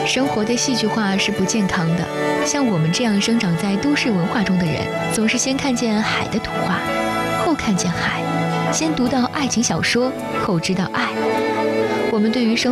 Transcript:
生活的戏剧化是不健康的，像我们这样生长在都市文化中的人，总是先看见海的图画，后看见海，先读到爱情小说，后知道爱。我们对于生